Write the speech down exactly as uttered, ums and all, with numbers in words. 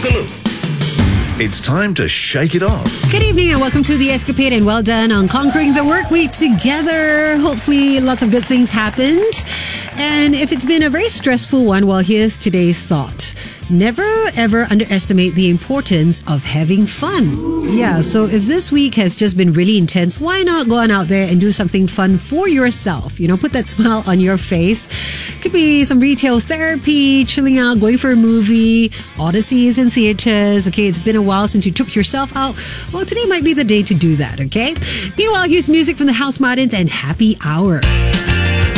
Boogaloo. It's time to shake it off. Good evening and welcome to The Escapade, and well done on conquering the work week together. Hopefully lots of good things happened. And if it's been a very stressful one, well, here's today's thought. Never ever underestimate the importance of having fun. Yeah, so if this week has just been really intense, why not go on out there and do something fun for yourself? You know, put that smile on your face. Could be some retail therapy, chilling out, going for a movie. Odyssey is in theaters. Okay, it's been a while since you took yourself out. Well, today might be the day to do that, okay? Meanwhile, here's music from the House Martins and Happy Hour.